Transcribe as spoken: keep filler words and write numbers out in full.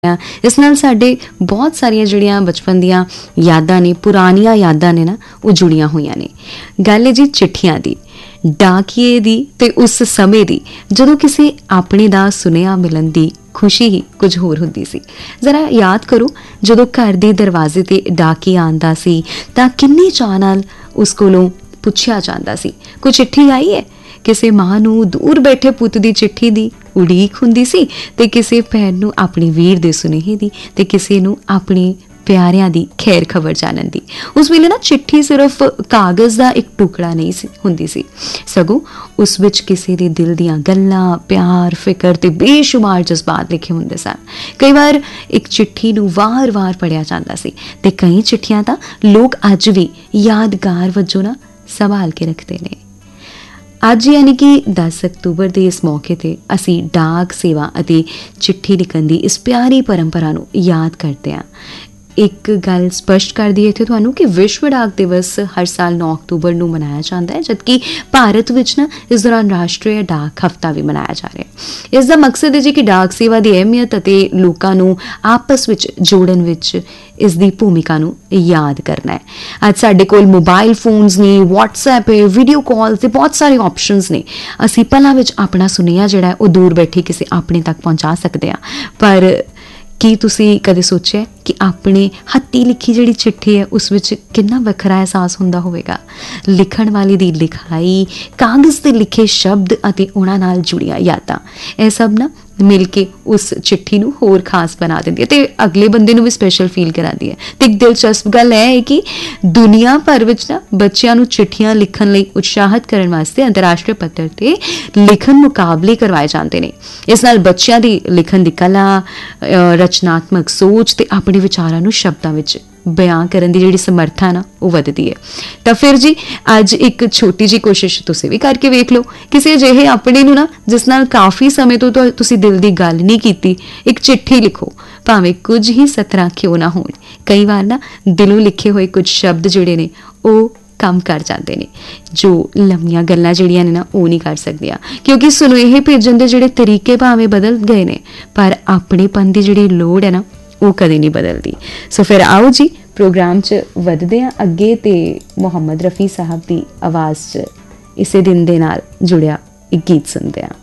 इस नाल साडे बहुत सारिया जिहड़ियां बचपन दियां यादां ने पुरानियां यादां ने ना वो जुड़ियां होईयां ने। गल है जी चिट्ठियां दी, डाकिए दी ते उस समय दी जदों किसी अपने दा सुनेहा मिलन दी खुशी ही कुछ होर हुंदी सी। जरा याद करो जदों घर दे दरवाजे ते डाकिया आंदा सी तां किन्नी चाह नाल उस कोलों पुछया जांदा सी कोई चिट्ठी आई है। किसी मां नूं दूर बैठे पुत दी चिट्ठी दी उड़ीक हुंदी सी ते किसी भैन नूं अपनी वीर दे सुनेहे दी ते किसी नूं अपनी प्यारियां दी खैर खबर जानन दी। उस वेले ना चिट्ठी सिर्फ कागज़ दा एक टुकड़ा नहीं सी हुंदी सी, सगों उस विच किसी दे दिल दियां गल्लां, प्यार, फिकर ते बेशुमार जज्बात लिखे हुंदे सन। कई बार एक चिट्ठी नूं वार वार पढ़िया जांदा सी ते कई चिट्ठियां तां लोग अज भी यादगार वजों ना संभाल के रखते ने। अज यानी कि दस अक्तूबर के इस मौके ते असी डाक सेवा अते चिट्ठी लिखण दी इस प्यारी परंपरा नूं याद करते हैं। एक गल स्पष्ट कर दी इत्थे तुहानूं कि विश्व डाक दिवस हर साल नौ अक्तूबर नूं मनाया जाता है, जबकि भारत विच ना इस दौरान राष्ट्रीय डाक हफ्ता भी मनाया जा रहा है। इसका मकसद है जी कि डाक सेवा की अहमियत अते लोकां नूं आपस विच जोड़न विच इसकी भूमिका नूं याद करना है। अज साडे कोल मोबाइल फोन्स ने, व्हाट्सएप है, वीडियो कॉल ते बहुत सारे ऑप्शनस ने। असी पलां विच अपना सुनेहा जिहड़ा है वो दूर बैठे किसी अपने तक पहुंचा सकते हैं, पर की तुसी कदे सोचिया कि अपने हत्थी लिखी जिहड़ी चिट्ठी है उस विच कितना वखरा एहसास हुंदा होवेगा। लिखण वाली दी लिखाई, कागज़ ते लिखे शब्द अते उहनां नाल जुड़िया यादां, यह सब ना मिल के उस चिट्ठी नूं होर खास बना दिंदी है ते अगले बंदे नूं भी स्पैशल फील करांदी है। ते एक दिलचस्प गल है कि दुनिया भर विच ना बच्चिआं नूं चिट्ठियां लिखण लई उत्साहित करन वास्ते अंतरराष्ट्रीय पੱਧਰ ते लिखण मुकाबले करवाए जांदे ने। इस नाल बच्चिआं दी लिखण दी कला, रचनात्मक सोच ते अपने विचारां नूं शब्दां विच बयान करन दी जिहड़ी समर्था ना वो वधदी है। तो फिर जी अज एक छोटी जी कोशिश तुसीं भी करके वेख लो, किसी अजिहे अपने नूं ना जिस नाल काफ़ी समय तो तुसीं दिल दी गल नहीं कीती, एक चिट्ठी लिखो, भावें कुछ ही सतरां क्यों ना होण। कई बार ना दिलों लिखे हुए कुछ शब्द जिहड़े ने वो काम कर जाते हैं जो लम्मियां गल्लां जिहड़ियां ने ना वो नहीं कर सकदियां, क्योंकि सुनेहे भेजण दे जिहड़े तरीके भावें बदल गए ने पर अपनेपन दी जिहड़ी लोड़ है ना वो कदे नहीं बदलती। सो फिर आओ जी प्रोग्राम च वधदे हां अगे ते मुहम्मद रफ़ी साहब की आवाज़ च इसे दिन दे नाल जुड़िया एक गीत सुनदे हां।